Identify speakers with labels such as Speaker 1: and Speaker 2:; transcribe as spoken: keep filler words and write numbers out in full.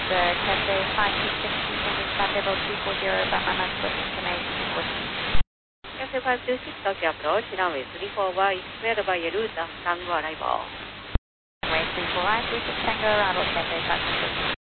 Speaker 1: uh, Cathay five six six stand level two four zero, Batman Mansplit information request.
Speaker 2: Cathay five two six, Tokyo approach, runway three four right, cleared by Yeruza, Tango arrival.
Speaker 1: Runway three four right, three six Tango, arrival Cathay five six six.